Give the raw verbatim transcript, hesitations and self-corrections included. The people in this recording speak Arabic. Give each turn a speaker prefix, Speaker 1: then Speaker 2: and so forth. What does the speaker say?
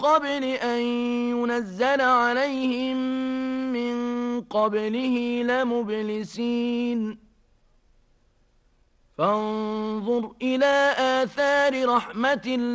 Speaker 1: قبل أن ينزل عليهم من قبله لمبلسين فانظر إلى آثار رحمة الله